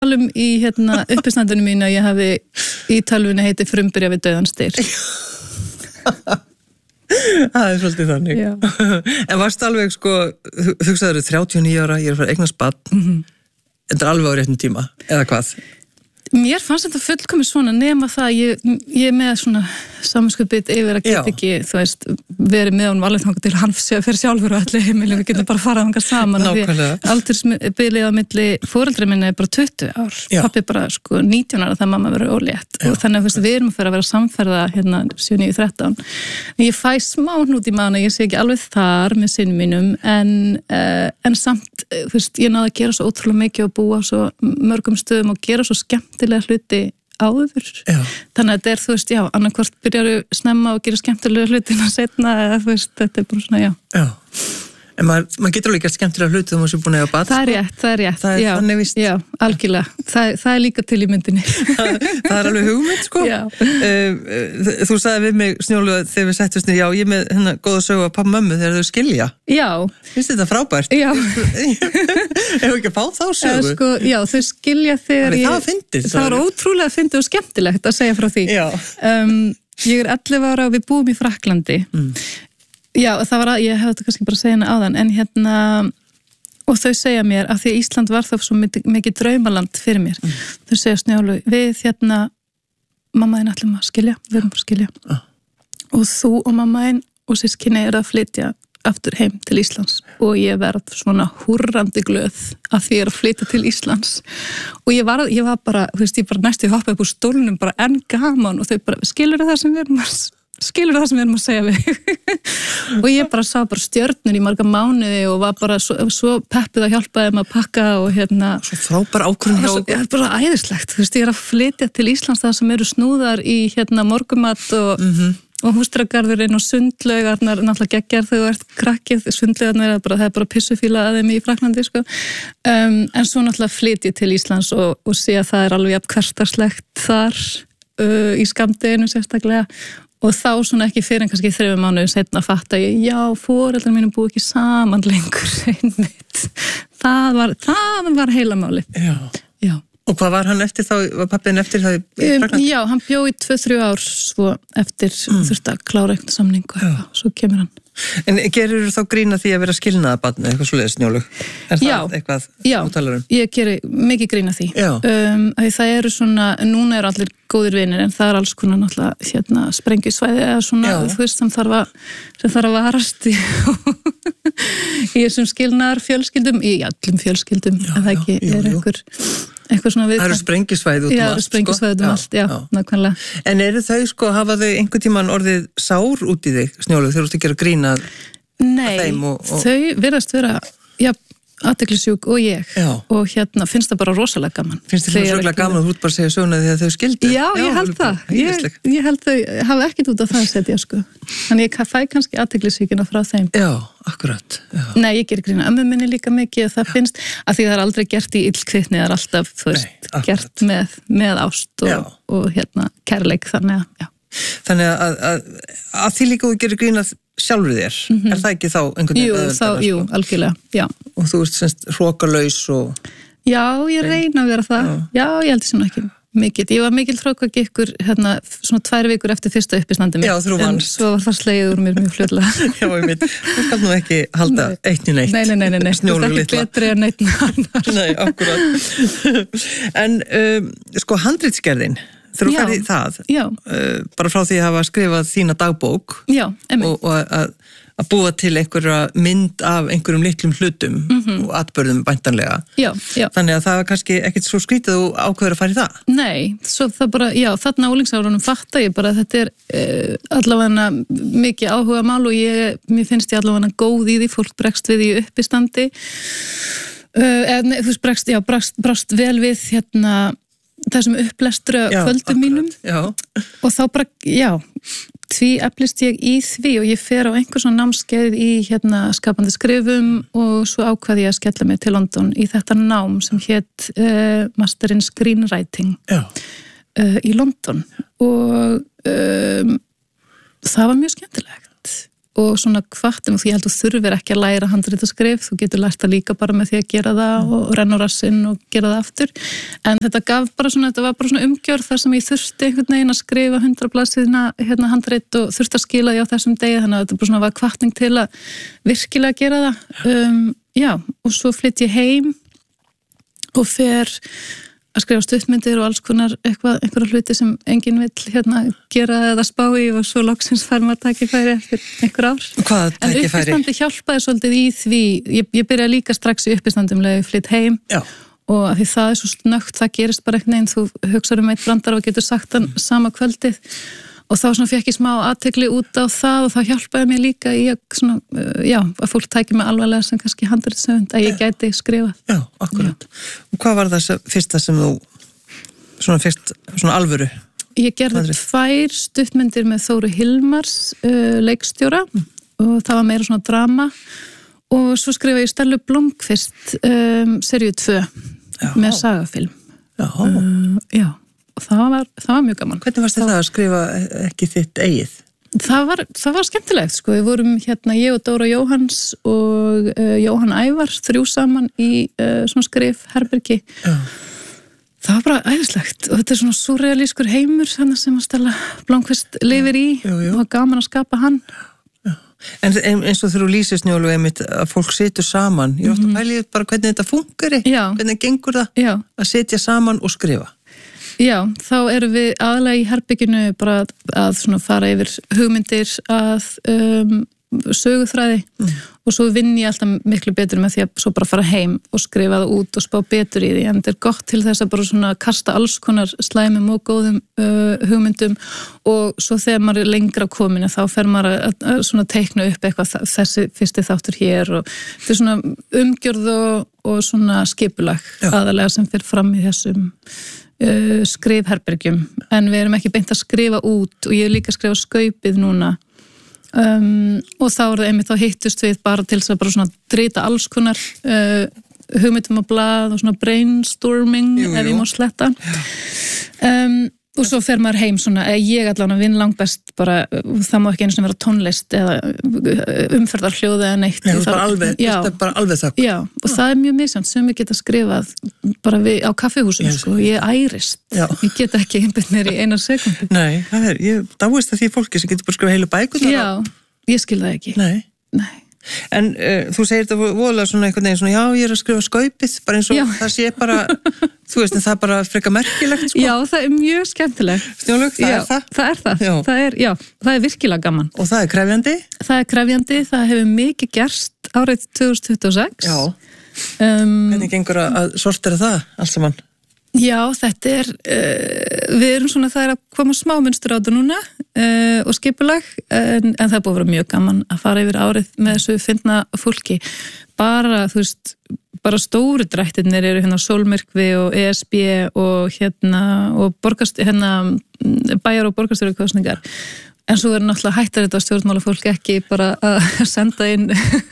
tala í uppistandinu mínu að ég hafi í tölvunni heiti frumbyrja við dauðan styr. Það svolítið þannig. En varst alveg þú sagðir 39 ára, ég að fara að eignast barn. Þetta alveg á réttum tíma, eða hvað? Mér fannst þetta fullkomið svona nema það ég er með svona samvinskupið yfir að geta ekki, þú veist, verið með honum alveg þangað til hann fyrir sjálfur og allir heimilum, við getum bara farað þangað saman. Aldursbilið á milli foreldra minna er bara 20 ár. Pappi bara 19 ára þegar mamma verið ólétt og þannig að við erum að fyrir að vera samferða 7-9-13. Ég fæ smá hnút í maðurinn, ég sé ekki alveg þar með sinni mínum en samt, þú veist, ég náði að gera svo ótrúlega mikið og búa svo mörgum stöðum og gera svo skemmtilega hluti áður. Þannig að þetta er, þú veist, annarkvort byrjaru snemma og gera skemmtilega hlutina setna eða þú veist, þetta er bara svona, Já. En maður getur líka skemmtilega hluti þegar maður sé búin að eiga barn. Það er rétt. Það er þannig víst. Já, algjörlega. Það er líka til í myndinni. Það er alveg hugmynd, Já. Þú sagði við mig, Snjólu, þegar við settumst niður, ég með góða sögu af pappa mömmu þegar þau skilja. Já. Finnst þetta frábært? Já. Hefur ekki að fá þá sögu? Já, þau skilja þegar það var fyndið. Það var ótrúlega fyndið og skemmtilegt að segja frá því. Já. Ég er 11 ára og við búum í Frakklandi. Já, það var ég hefði þetta kannski bara að segja hana áðan, en og þau segja mér að því að Ísland var þá svo mikið draumaland fyrir mér. Þau segja Snjólu, við mamma þín ætlum að skilja, við erum bara að skilja. Og þú og mamma þín og systkini eru að flytja aftur heim til Íslands og ég verð svona húrrandi glöð að því ég er að flytja til Íslands. Og ég var bara, þú veist, ég bara næstu hoppa upp úr stólnum bara enn gaman og þau bara, skilur það sem við erum að segja við og ég bara sá bara stjörnur í marga mánuði og var bara svo peppuð að hjálpa þeim að pakka og Svo frábær ákvörðun hjá okkur. Það er bara æðislegt, þú veist, ég er að flytja til Íslands það sem eru snúðar í morgumat og húsdragarðurinn og sundlaugarnar náttúrulega geggjar þegar þú ert krakkið, sundlaugarnar það er bara pissufíla að þeim í Frakklandi en svo náttúrulega flytja til Íslands og sé að það er alveg jafn hversdagslegt þar í skammdeginu sérstaklega og þá svona ekki fyrir en kannski 3 mánuðum seinna fatta ég, foreldrar mínu búið ekki saman lengur einmitt. Það var heilamáli. Já. Og hvað var hann eftir þá, var pappiðin eftir þá í Frakklandi? Já, hann bjó í 2-3 ár svo eftir þurfti að klára eitthvað samningu svo kemur hann. En gerir þú þá grína því að vera skilnaðabarn eða eitthvað svoleiðis, Snjólu? Er það eitthvað útalarum? Já, ég geri mikið grína því. Það eru svona, núna eru allir góðir vinir en það er alls konar náttúrulega sprengjusvæði eða svona, þú veist, sem þarf að varast í þessum skilnaðar fjölskyldum, í allum fjölskyldum, en það ekki er eitthvað svona við. Það eru sprengjusvæði út um allt. Já, það eru sprengjusvæði út um allt, nákvæmlega. En eru þau, hafa þau einhvern tímann orðið sár út í þig, Snjólu, þegar þú ert að gera grína að þeim? Nei, þau virðast vera, athyglisjúk og ég og finnst það bara rosalega gaman. Finnst þið rosalega gaman að þú ert bara að segja söguna því að þau skildu? Já, ég held það. Ég held þau hafa ekkert út af það að setja, Þannig ég fæ kannski athyglisjúkina frá þeim. Já, akkurat. Nei, ég ger grína ömmu minni líka mikið og það finnst að því það er aldrei gert í illkvittni, það er alltaf, gert með ást og kærleik, þannig að, Þannig að því líka þú gerir grínað sjálfur þér, er það ekki þá einhvern veginn? Jú, algjörlega, já. Og þú ert semst hrókalaus og... Já, ég reyna að vera það. Já, ég held sem ekki mikið. Ég var mikil hrókagikkur svona 2 vikur eftir fyrsta uppistandi mitt. Já, þú vannst. En svo var það slegið úr mér mjög fljótlega. Já, ég veit. Þú skalt nú ekki halda eitt í neitt. Nei. Þú ert ekki betri en neitt annar. Nei, akkurat. En handritsgerðin, þegar þú ferði í það, bara frá því að hafa skrifað þína dagbók og að búa til einhverja mynd af einhverjum litlum hlutum og atburðum bæntanlega. Þannig að það var kannski ekkert svo skrítið og ákveður að fara í það. Nei, svo það bara, þarna úlingsárunum fatta ég bara að þetta er allavega mikið áhuga mál og mér finnst ég allavega góð í því, fólk bregst við í uppistandi. Þú veist, bregst vel við þessum upplestra kvöldum mínum og þá bara, því eflist ég í því og ég fer á einhver svona námskeið í skapandi skrifum og svo ákvaði ég að skella mig til London í þetta nám sem hét Master in Screenwriting í London og það var mjög skemmtilegt og svona hvattum og því heldur þurfir ekki að læra handritaskrif, þú getur lært það líka bara með því að gera það og renna á rassinn og gera það aftur, en þetta var bara svona umgjörð þar sem ég þurfti einhvern veginn að skrifa 100 blaðsíðna handrit og þurfti að skila því á þessum degi, þannig að þetta bara svona var hvatning til að virkilega gera það. Og svo flytt ég heim og fer að skrifa stuttmyndir og alls konar einhverja hluti sem enginn vill gera eða spá í og svo loksins fær maður tækifæri eftir einhver ár. Hvað tækifæri? En uppistandi hjálpaði svolítið í því, ég byrjaði líka strax í uppistandumlega flytt heim. Já. Og að því það svo snöggt, það gerist bara einhvern veginn, þú hugsar eitt brandar og getur sagt hann sama kvöldið og þá svona fekk ég smá athygli út á það og það hjálpaði mér líka í að fólk tæki mig alvarlega sem kannski handritshöfund, að ég gæti skrifa. Já, akkurat. Og hvað var það fyrsta sem þú fyrst alvöru? Ég gerði 2 stuttmyndir með Þóru Hilmars, leikstjóra, og það var meira svona drama og svo skrifaði ég Stellu Blomqvist seríu 2 með sagafilm. Já. Og það var mjög gaman. Hvernig varst þetta að skrifa ekki þitt eigið? Það var skemmtilegt, sko. Við vorum ég og Dóra Jóhanns og Jóhann Ævar 3 saman í svona skrifherbergi. Já. Það var bara æðislegt og þetta er svona súrrealískur heimur sem að Stella Blomqvist lifir í og gaman að skapa hann. Já. En eins og þegar þú lýsir Snjólu einmitt að fólk situr saman, ég átt að pæli bara hvernig þetta funkar, hvernig gengur það að sitja saman og skrifa? Já, þá erum við aðalega í herbygginu bara að svona fara yfir hugmyndir að söguþræði og svo vinn ég alltaf miklu betur með því að svo bara fara heim og skrifa það út og spá betur í því, en þetta er gott til þess að bara svona kasta alls konar slæmum og góðum hugmyndum og svo þegar maður er lengra komin þá fer maður að svona teikna upp eitthvað, þessi fyrsti þáttur hér og þetta er svona umgjörð og svona skipulag aðalega sem fer fram í þessum skrifherbergjum, en við erum ekki beint að skrifa út og ég er líka að skrifa skaupið núna og þá er það einmitt, þá hittust við bara til þess að bara svona drita alls konar hugmyndum á blað og svona brainstorming ef ég má sletta og svo fer maður heim svona, ég allan að vinna langbest bara, það má ekki einu sem vera tónlist eða umferðarhljóð eða neitt. Þetta er bara alveg þögn. Já, og það er mjög misjant sem við geta skrifað bara á kaffihúsinu, sko, ég ærist. Ég get ekki einbeitt mér í 1 sekúndu. Nei, ég dáist að því fólki sem getur bara skrifa heilu bækurnar. Já, ég skil það ekki. Nei. En þú segir þetta voðalega svona einhvern veginn svona, já, ég er að skrifa skaupið, bara eins og það sé bara, þú veist, en það er bara frekar merkilegt, sko. Já, það er mjög skemmtilegt. Snjólaug, það er það? Það er það. Það er virkilega gaman. Og það er krefjandi? Það er krefjandi, það hefur mikið gerst árið 2026. Já. Hvernig gengur að sortera það allt saman? Já, þetta er, við erum svona, það er að koma smá munstur á þetta núna og skipulag, en það er búið að vera mjög gaman að fara yfir árið með þessu fyndna fólki. Bara, þú veist, bara stóru drættirnir eru Sólmyrkvi og ESB og bæjar- og borgarstjórnarkosningar. En svo er náttúrulega hættar þetta stjórnmálafólk ekki bara að senda inn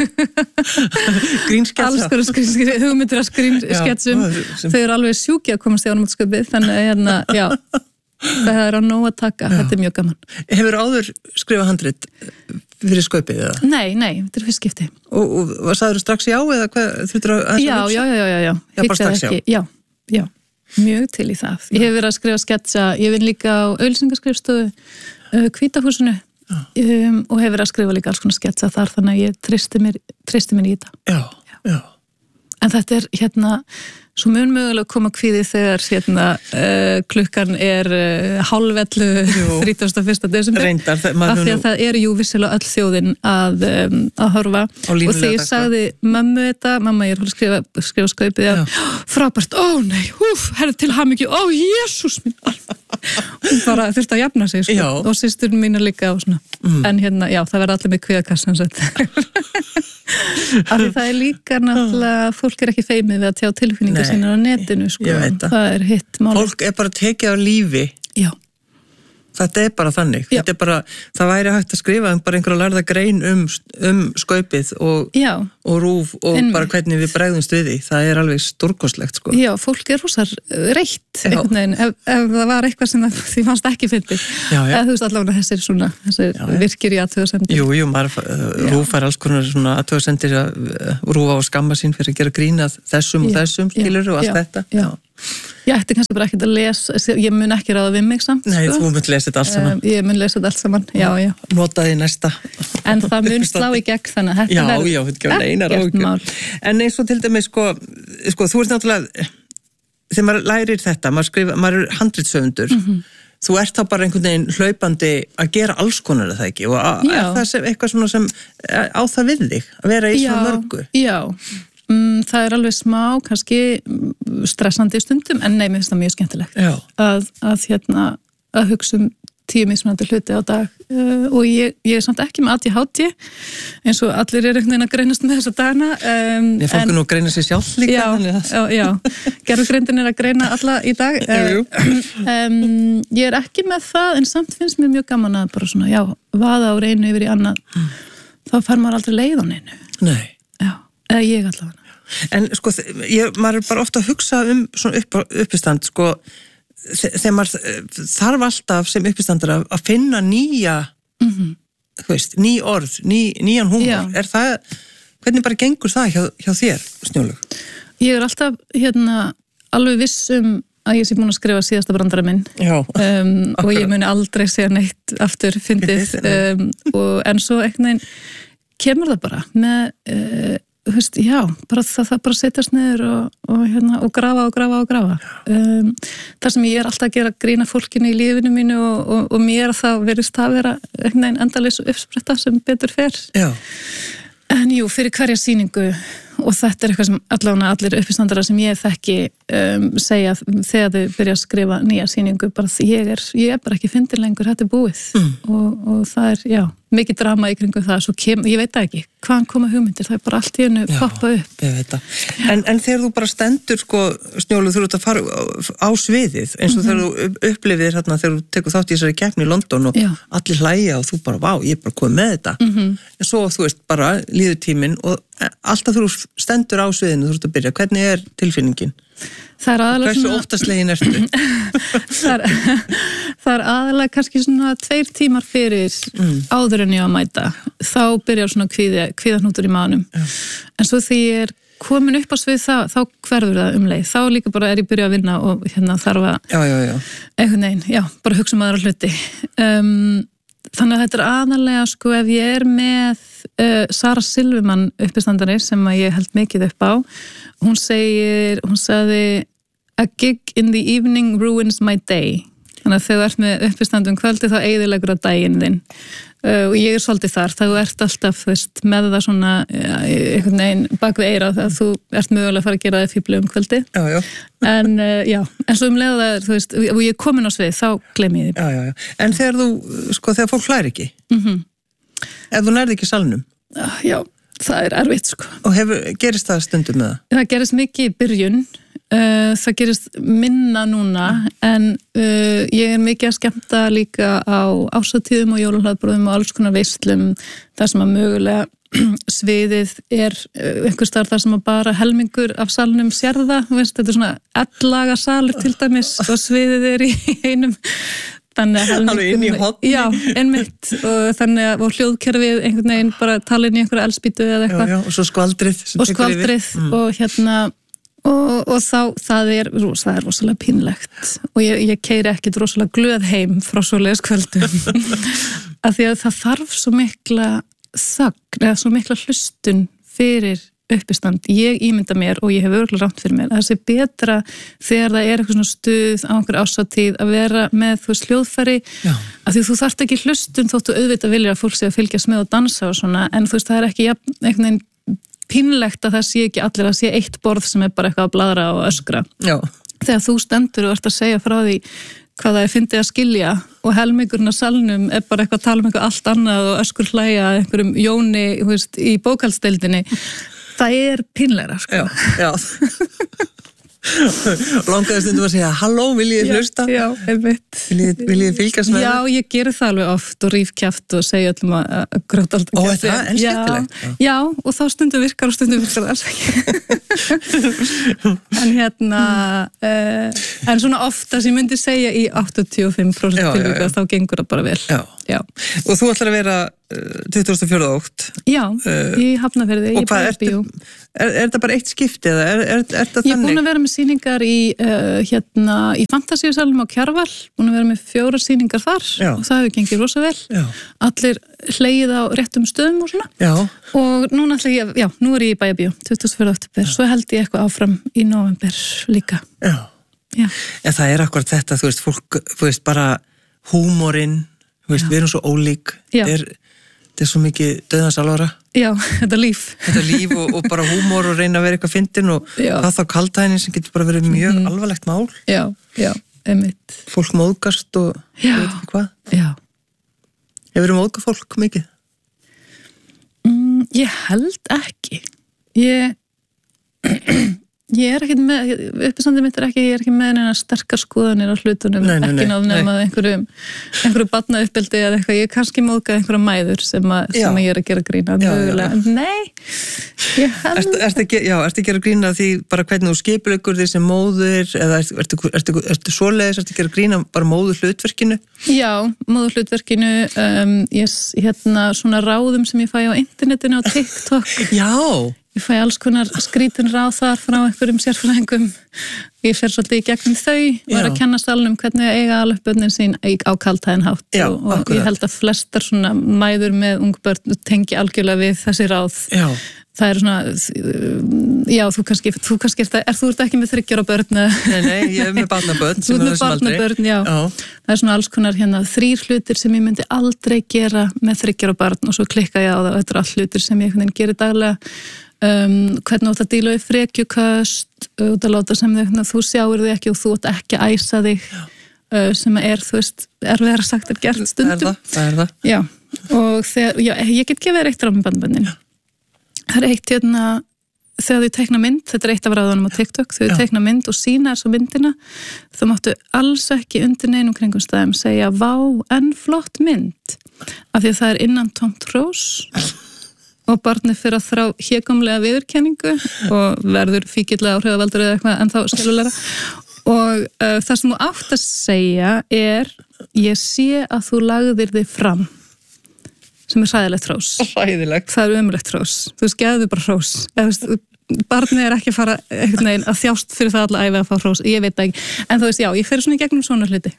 alls konar hugmyndir að skrínsketsum. Þau eru alveg sjúki að komast í ánumáttsköpið, þannig að það er á nóg að taka. Þetta er mjög gaman. Hefur áður skrifað handrit fyrir sköpið eða? Nei, þetta er fyrst skipti. Og sagður þú strax já eða hvað þurftur að Já. Já, bara strax já. Já, mjög til í það. Ég hef verið að skrifa sketsa, ég vinn líka á auglýsingaskrifstofu Hvítahúsinu og hefur að skrifa líka alls konar sketsa þar, þannig að ég treysti mér í þetta. Já. En þetta er svo mun mögulega koma kvíði þegar klukkan er 12:30 31. desember. Reyndar, af því að það er vissilega öll þjóðin að horfa. Og þegar ég sagði mömmu þetta, mamma ég er að skrifa skaupið, frábært, nei, herðu til hamingju, Jesús minn, hún bara þurfti að jafna sig, sko, og systurinn mín líka og svona, en það verða allir með kvíðakassan af því það er líka náttúrulega, fólk er ekki feimið við að tjá tilfinningar sínar á netinu, sko. Það er hitt mál. Fólk er bara tekið á lífi. Já. þetta bara þannig. Þetta bara, það væri hægt að skrifa bara einhverja lærða grein skaupið og rúf og bara hvernig við bregðumst við því. Það alveg stórkostlegt, sko. Já, fólk rúsar reitt einhvern veginn, ef það var eitthvað sem því fannst ekki fyndið. Eða þú veist allavega þessir virkir í athugasemdir. Jú, rúf fær alls konar svona athugasemdir að rúfa á skamma sín fyrir að gera grínað þessum og þessum skilur og allt þetta. Já. Ég ætti kannski bara ekkert að lesa, ég mun ekki ráða við mig samt. Nei, þú mun lesa þetta allt saman. Ég mun lesa þetta allt saman, já. Notaði næsta. En það mun slá í gegn þannig að þetta verður ekkert mál. En eins og til dæmis, sko, þú ert náttúrulega, þegar maður lærir þetta, maður handritshöfundur, þú ert þá bara einhvern veginn hlaupandi að gera alls konar það ekki og það eitthvað svona sem á það við þig, að vera í svona mörgu. Já. Það alveg smá, kannski stressandi stundum, en nei, mér finnst það mjög skemmtilegt að hugsa 10 mismunandi hluti á dag og ég samt ekki með ADHD eins og allir einhvern veginn að greinast með þessa dagana. Ég fólk nú að greina sér sjálf líka. Já, gerðugreindin að greina alla í dag. Ég ekki með það, en samt finnst mér mjög gaman að bara svona, vaða á einu yfir í annað. Þá fær maður aldrei leið á neinu. Nei. Eða ég allavega. En sko, maður bara ofta að hugsa svona uppistand, sko, þegar maður þarf alltaf sem uppistandar að finna nýja, þú veist, ný orð, nýjan húmor. Hvernig bara gengur það hjá þér, Snjólaug? Ég alltaf, alveg viss að ég sé búin að skrifa síðasta brandara minn. Og ég muni aldrei segja neitt aftur fyndið. En svo einhvern veginn kemur það bara með þú veist, það bara setjast niður og grafa. Það sem ég alltaf að gera grína fólkinu í lífinu mínu og mér þá verðist það vera einhvern veginn endalaus uppspretta sem betur fer. Já. En jú, fyrir hverja sýningu og þetta eitthvað sem allir uppistandara sem ég þekki segja þegar þau byrja að skrifa nýja sýningu, bara ég bara ekki fyndin lengur, þetta búið og það mikið drama í kringum það, svo ég veit ekki hvaðan koma hugmyndir, það bara allt í hennu poppa upp. Ég veit það. En þegar þú bara stendur, sko, Snjólaug, þú ert að fara á sviðið, eins og þegar þú upplifir hérna, þegar þú tekur þátt í þessari keppni í London og allir hlæja og þú bara, vá, ég bara komið með þetta. En svo, þú veist, bara líður tíminn og alltaf þú stendur á sviðinu, þú ert að byrja, hvernig tilfinningin? Hversu óttaslegin ertu? Það aðalega kannski svona 2 tímar fyrir áður en ég að mæta. Þá byrjar svona kvíðahnútur í maganum. En svo því ég komin upp á svið þá hverfur það leið. Þá líka bara ég byrja að vinna og þarf að einhvern veginn, bara hugsa aðra hluti. Þannig að þetta aðalega, sko, ef ég með Sara Silverman uppistandari sem að ég held mikið upp á, hún sagði a gig in the evening ruins my day. Þannig að þegar þú ert með uppistandum kvöldi þá eyðileggur að daginn þinn. Og ég svolítið þar, þá ert alltaf með það svona einhvern veginn bak við eyrað að þú ert mögulega að fara að gera það fíblu kvöldi. En svo leið það, þú veist, og ég er komin á svið, þá gleym ég því. En þegar þú, sko, þegar fólk hlær ekki, ef þú nærði ekki salnum? Já, það erfitt, sko. Og gerist það stundum með það? Það gerist mikið í byrjun. Það gerist minna núna en ég mikið að skemmta líka á ásatíðum og jólahlaðbröðum og alls konar veislum þar sem að mögulega sviðið einhver staðar þar sem að bara helmingur af salnum sér það, þetta svona 11 salur til dæmis og sviðið í einum. Þannig að alveg inn í hotni. Já, einmitt og þannig að hljóðkerfið einhvern veginn bara tala inn í einhverja elspýtu eða eitthvað. Og svo skvaldrið. Og þá það er rosalega pínlegt og ég keyri ekkit rosalega glöð heim frá svoleiðis kvöldum af því að það þarf svo mikla þögn eða svo mikla hlustun fyrir uppistand. Ég ímynda mér og ég hef örugglega rangt fyrir mér að það sé betra þegar það eitthvað svona stuð á einhver ásatíð að vera með hljóðfæri af því þú þarft ekki hlustun þóttu auðvitað vilja að fólk sé að fylgjast með og dansa og svona en þú veist það ekki einhvern veginn pínlegt að það sé ekki allir að sé eitt borð sem bara eitthvað að bladra og öskra. Þegar þú stendur og ert að segja frá því hvað það fyndið að skilja og helmingurinn af salnum bara eitthvað að tala um eitthvað allt annað og öskur hlæja einhverjum Jóni í bókaldsdeildinni það pínlegra, sko. Langaði stundum að segja, halló, vil ég hlusta? Já, einmitt. Vil ég fylgjast með? Já, ég gerir það alveg oft og ríf kjaft og segja öllum að gráta alltaf. Ó, það er skemmtilegt. Já, og þá stundum virkar og stundum virkar það ekki. En svona oftast ég myndi segja í 85% tilvíka þá gengur það bara vel. Já. Og þú ætlar að vera 24. ótt? Já, í Hafnarfirði. Og hvað, er það bara eitt skipti eða er það þannig? Ég er búin að vera með sýningar í Fantasíusalnum á Kjarval, búin að vera með 4 sýningar þar og það hefur gengið rosa vel. Allir hlegið á réttum stöðum og svona. Og núna ætla ég, nú er ég í Bæjarbíó 24. október, svo held ég eitthvað áfram í nóvember líka. Já. En það er akkurat þetta, þú veist, fólk, þú veist, bara húmorinn, þú veist, við erum svo ólík, þetta er svo mikið dauðans alvara. Já, þetta líf. Þetta líf og bara húmor og reyna að vera eitthvað fyndin og það þá kaldhæðin sem getur bara verið mjög alvarlegt mál. Já, einmitt. Fólk móðgast og ég veit ekki hvað. Já. Hefur móðgað fólk mikið? Ég held ekki. Ég er ekki með, uppistandið mitt ég er ekki með neina sterkar skoðanir á hlutunum, ekki náðu nefnað einhverju barnauppeldi eða eitthvað, ég kannski móðgað einhverja mæður sem ég er að gera grína. Nei, ég held... Ertu að gera grína því bara hvernig þú skipuleggur því sem móður, eða ertu svoleiðis, ertu að gera grína bara móður hlutverkinu? Já, móður hlutverkinu, svona ráðum sem ég fæ á internetinu og TikTok. Já! Ég fæ alls konar skrítin ráð þar frá einhverjum sérfræðingum. Ég fer svolítið í gegnum þau og er að kenna salnum hvernig eiga alveg börnin sín á kaldhæðin hátt. Og ég held að flestar svona mæður með ung börn tengi algjörlega við þessi ráð. Já. Það er svona, þú kannski þú ert ekki með 3 ára börn. Nei, ég er með barnabörn sem er þessum aldrei. Já. Það er svona alls konar 3 hlutir sem ég myndi aldrei gera með 3 ára barn og svo klikka ég á það og þetta er all hlutir sem ég gerir daglega. Hvernig þú ætti að díla við frekjuköst út að láta sem þú sjáir þig ekki og þú ætti ekki að æsa þig sem þú veist, erfiðara sagt er gert stundum. Það er það. Já, og ég get gefið þér eitt ráð með barnabörnin. Það er eitt þegar þau teikna mynd, þetta er eitt af ráðunum á TikTok, þau teikna mynd og sína þessu myndina, þá máttu alls ekki undir neinum kringumstæðum segja vá, en flott mynd, af því að það er innan tómt hrós og barnið fyrir að þrá hégumlega viðurkenningu og verður fíkillega áhrifavaldur eða eitthvað en þá skiljulega og það sem þú átt að segja er ég sé að þú lagðir þig fram sem er hræðilegt hrós. Hræðilegt. Það er umrætt hrós. Þú veist, gefðu bara hrós. Barnið er ekki að fara einhvern veginn að þjást fyrir það alla æfi að fá hrós. Ég veit ekki. En þú veist, já, ég fer svona í gegnum svona hluti.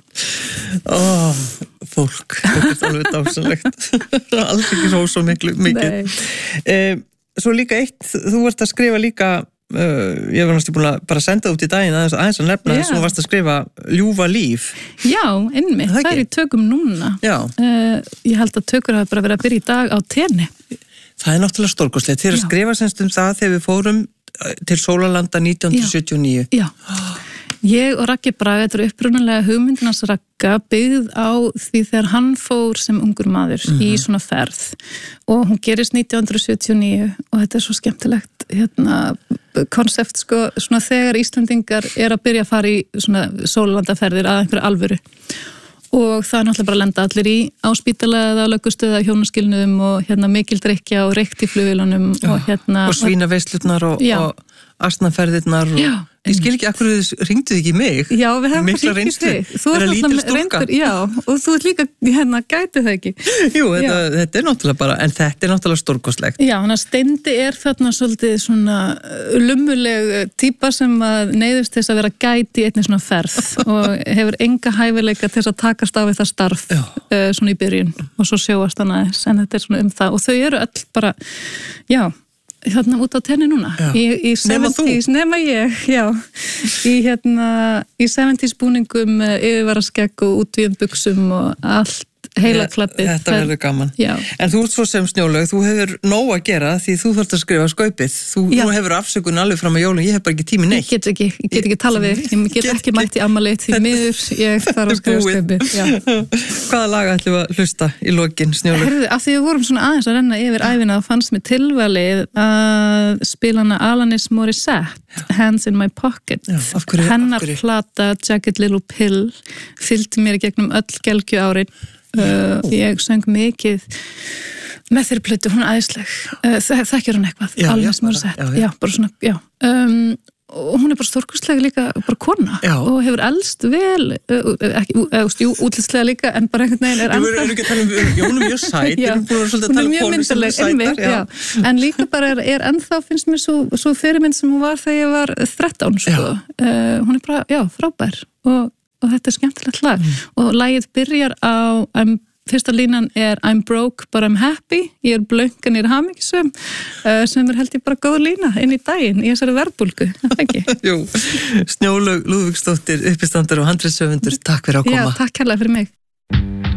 Fólk. Þetta er alveg dásanlegt. Alls ekki hrós svo mikið. Svo líka eitt, þú varst að skrifa líka, ég var náttúrulega búin að bara senda út í daginn aðeins að nefna þess að þú varst að skrifa Ljúfa líf. Já, einmitt. Það er í tökum núna. Já. Ég held að tökur hafa bara verið að byrja í dag á Tenni. Það er náttúrulega stórkostlegt. Þið er að skrifa semst það þegar við fórum til Sólarlanda 1979. Já. Ég og Raggi Braga, þetta er upprunalega hugmyndinans Ragga byggð á því þegar hann fór sem ungur maður í svona ferð og hún gerist 1979 og þetta er svo skemmtilegt konsept svona þegar Íslandingar er að byrja að fara í svona sólarlandaferðir að einhverju alvöru og það er náttúrulega bara að lenda allir á spítala eða á löggustöða hjónaskilnuðum og mikil drykja og reykt í flugvélunum og og svínaveisslurnar og asnaferðirnar og ég skil ekki, akkur ringdu þið ekki mig? Já, við hefum ekki ringt þig. Þú ert alltaf reyndur, já, og þú ert líka, gæti það ekki. Jú, þetta er náttúrulega bara, en þetta er náttúrulega stórkostlegt. Já, hann að Steindi er þarna svolítið svona lummuleg típa sem að neyðust þess að vera gæti í einni svona ferð og hefur enga hæfileika til þess að takast á við það starf svona í byrjun og svo sjóast hann aðeins, en þetta er svona það og þau eru öll bara, já, þarna út á Tenni núna í 70s, nema ég í 70s búningum yfirvaraskegg og útvíðum buxum og allt heila klappið. Þetta verður gaman. Já. En þú ert svo sem Snjólaug, þú hefur nóg að gera því þú þarft að skrifa skaupið. Þú hefur afsökun alveg fram að jólum, ég hef bara ekki tími neitt. Ég get ekki tala við, ég get ekki mætt í afmælið því miður, ég þarf að skrifa skaupið. Hvaða lag ætlum við að hlusta í lokin, Snjólaug? Herðu, af því við vorum svona aðeins að renna yfir ævina, þá fannst mér tilvalið að spila hana Alanis Morissette, Hands in My Pocket. Hennar plata Jagged Little Pill fylgdi mér í gegnum öll gelgju árin. Ég söng mikið með þeirri plötu, hún er æðisleg. Þekkir hún eitthvað? Alanis Morissette. Já, bara svona, og hún er bara stórkostlega líka bara kona og hefur elst vel útlitslega líka en bara einhvern veginn er ennþá. Við erum ekki að tala hún er mjög sæt, hún er mjög myndarleg, en líka bara er ennþá, finnst mér svo fyrirmynd sem hún var þegar ég var 13 sko. Hún er bara, frábær og þetta er skemmtilegt lag og lagið byrjar á fyrsta línan er I'm broke but I'm happy, ég er blönk en ég er hamingjusöm sem held ég bara góð lína inn í daginn í þessari verðbólgu, ekki? Jú, Snjólaug Lúðvíksdóttir, uppistandari og handritshöfundur, takk fyrir að koma. Já, takk kærlega fyrir mig.